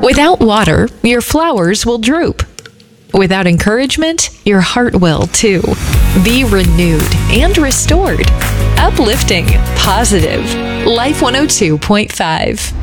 Without water, your flowers will droop. Without encouragement, your heart will too. Be renewed and restored. Uplifting, positive. Life 102.5.